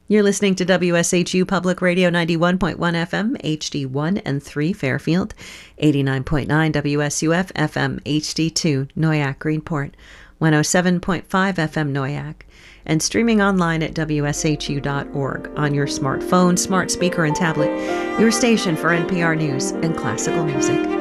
You're listening to WSHU Public Radio 91.1 FM, HD1 and 3 Fairfield, 89.9 WSUF FM, HD2 Noyac Greenport, 107.5 FM Noyac, and streaming online at WSHU.org on your smartphone, smart speaker, and tablet, your station for NPR News and classical music.